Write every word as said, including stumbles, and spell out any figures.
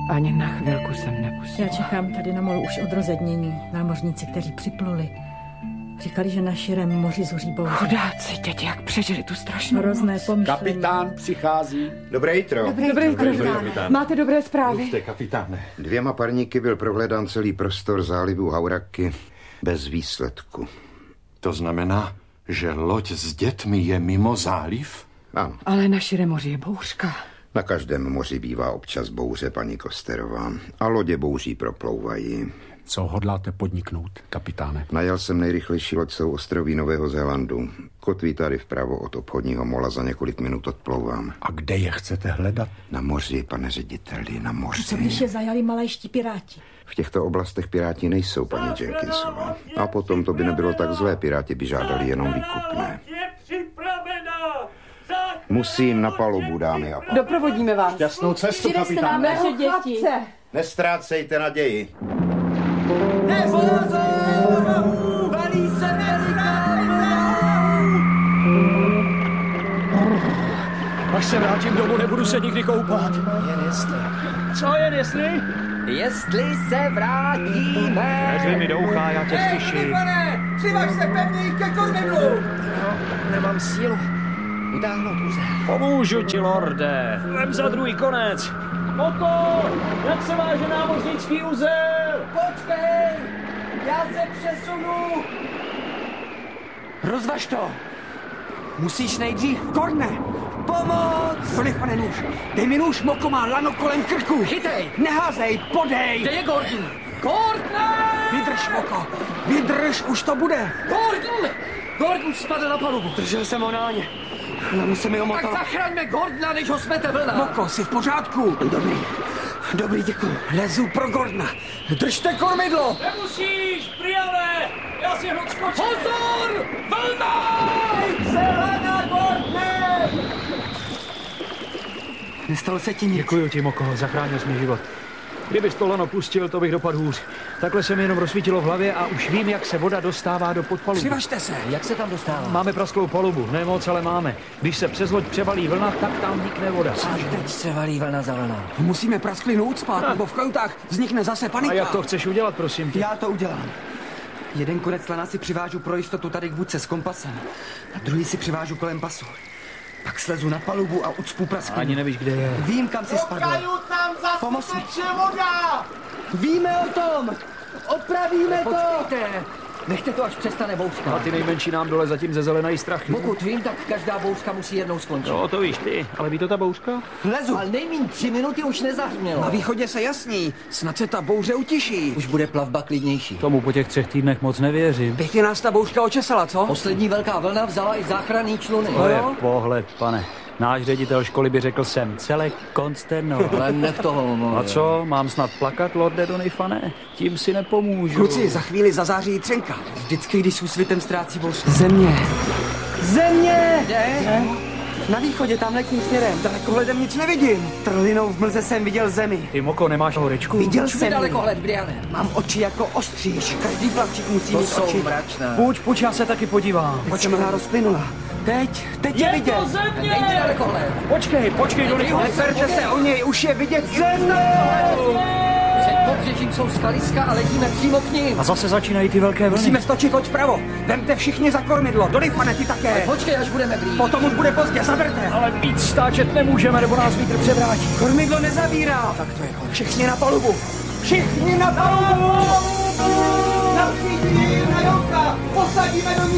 Ani na chvilku jsem nepustila. Já čekám tady na molu už od rozednění. Námořníci, kteří připluli, říkali, že na širém moři zuří bouře. Chudáci, děti, jak přežili tu strašnou Hrozné noc. pomyšlení. Kapitán přichází. Dobré jitro. Dobré, Dobré jitro, kapitán. Máte dobré zprávy? Mluvte, kapitáne. Dvěma parníky byl prohledán celý prostor zálivu Hauraky bez výsledku. To znamená, že loď s dětmi je mimo záliv? Ano. Ale na širém moři je bouřka. Na každém moři bývá občas bouře, paní Kosterová. A lodě bouří proplouvají. Co hodláte podniknout, kapitáne? Najal jsem nejrychlejší loď jsou ostroví Nového Zélandu. Kotví tady vpravo od obchodního mola, za několik minut odplouvám. A kde je chcete hledat? Na moři, pane řediteli, na moři. Co když je zajali malajští piráti? V těchto oblastech piráti nejsou, paní Jenkinsová. A potom to by nebylo tak zlé, piráti by žádali jenom výkupné. Musím na palubu, dámy a pánové. Doprovodíme vás. Šťastnou cestu, Přineste nám kapitáne. naše děti. Nestrácejte naději. Valí se Až se vrátím domů, nebudu se nikdy koupat. Jen jestli. Co jen jestli? Jestli se vrátíme. Neřvi mi do ucha, já tě slyším. Pane, přivaž se pevněji ke kormidlu. No, nemám sílu utáhnout uzel. Pomůžu ti, lorde. Vem za druhý konec. Moko, jak se váže námořnický uzel? Počkej, já se přesunu. Rozvaž to! Musíš nejdřív Gordne! Pomoc! Donech, pane nůž! Dej mi nůž, Moko má lano kolem krku! Chytej! Neházej, podej! Kde je Gordon? Gordon! Vydrž, Moko! Vydrž, už to bude! Gordon! Gordon spadl na palubu. Držel jsem ho na ně. Lano se mi Tak omotalo. zachraňme Gordona, než ho smete vlna. Moko, jsi v pořádku? Dobrý. Dobrý, děkuji. Lezu pro Gordona. Držte kormidlo! Nemusíš, Priale! Já si hned skočím. Pozor! Vlna! Selena, Gordone! Nestalo se ti nic. Děkuji ti, Moko, zachránil jsi mi život. Kdybys to lano pustil, to bych dopadl hůř. Takhle se mi jenom rozsvítilo v hlavě a už vím, jak se voda dostává do podpalubu. Přivažte se. Jak se tam dostává? Máme prasklou palubu, ne moc, ale máme. Když se přes loď převalí vlna, tak tam vnikne voda. A teď se valí vlna za vlnou. Musíme prasklinu ucpat, nebo v kajutách vznikne zase panika. A jak to chceš udělat, prosím tě? Já to udělám. Jeden konec lana si přivážu pro jistotu tady k budce s kompasem. A druhý si přivážu kolem pasu. Pak slezu na palubu a ucpu prasklinu. Ani nevíš, kde je. Vím, kam si spadl. tam zase Pomoz mi. voda! Víme o tom! Opravíme to! Počkejte! Nechte to, až přestane bouřka. A ty nejmenší nám dole zatím ze zelenají strachy. Pokud vím, tak každá bouřka musí jednou skončit. No, to víš ty, ale ví to ta bouřka? Lezu! Ale nejmín tři minuty už nezahřmělo. Na východě se jasní, snad se ta bouře utiší. Už bude plavba klidnější. Tomu po těch třech týdnech moc nevěřím. Pěkně nás ta bouřka očesala, co? Poslední velká vlna vzala i záchranný čluny. To je pohled, pane. Náš ředitel školy by řekl jsem celé konsterno. Ale nech toho, no. A co, mám snad plakat, lorde Donifane? Tím si nepomůžu. Kluci, za chvíli zazáří třenka. Vždycky, když s úsvitem ztrácí bouřka. Země! Země! Kde? Na východě, tam letním směrem. Dalekohledem nic nevidím. Trlinou v mlze jsem viděl zemi. Ty, Moko, nemáš horečku? Viděl Všude jsem ji. dalekohled, Briane. Mám oči jako ostříž. Každý plavčík musí To mít jsou oči. mračná. Půjč, půjč, já se taky podívám. Teď se mlha rozplynula. Teď, teď je, Je vidět. to země! Nejde dalekohled. Počkej, počkej, Donifane. Neperte se o něj, už je vidět země! Před pobřežím jsou skaliska a letíme přímo k ním. A zase začínají ty velké vlny. Musíme stočit loď vpravo. Vemte všichni za kormidlo. Donifane, ty také. Počkej, až budeme blíž. Potom už bude pozdě, zaberte. Ale víc stáčet nemůžeme, nebo nás vítr převrátí. Kormidlo nezavírá. Tak to je konec. Všichni na palubu. Všichni na palubu! Na přídí, na Jonka! Posadíme do ní!